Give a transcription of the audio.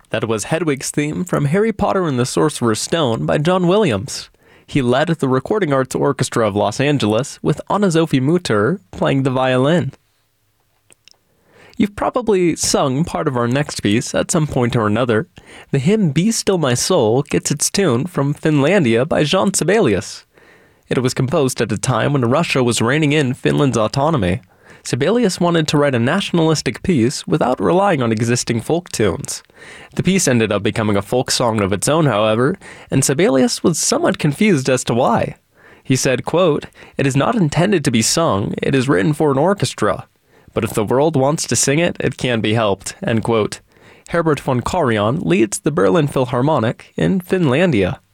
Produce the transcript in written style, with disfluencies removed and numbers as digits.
That was Hedwig's theme from Harry Potter and the Sorcerer's Stone by John Williams. He led the Recording Arts Orchestra of Los Angeles with Anna-Sophie Mutter playing the violin. You've probably sung part of our next piece at some point or another. The hymn Be Still My Soul gets its tune from Finlandia by Jean Sibelius. It was composed at a time when Russia was reining in Finland's autonomy. Sibelius wanted to write a nationalistic piece without relying on existing folk tunes. The piece ended up becoming a folk song of its own, however, and Sibelius was somewhat confused as to why. He said, quote, "It is not intended to be sung, it is written for an orchestra. But if the world wants to sing it, it can be helped," end quote. Herbert von Karajan leads the Berlin Philharmonic in Finlandia.